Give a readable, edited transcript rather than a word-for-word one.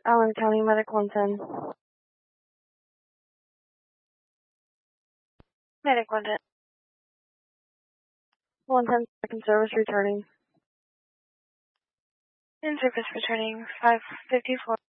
Allen County Medic 110. Medic 110. 110 second service returning. In service returning 554.